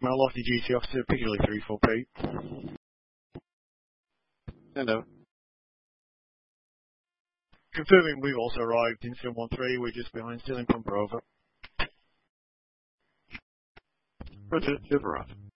Male Off Duty Officer, Piccadilly 34P. Hello. Confirming we've also arrived in 713, we're just behind Ceiling Pumper, over. Roger, you've arrived.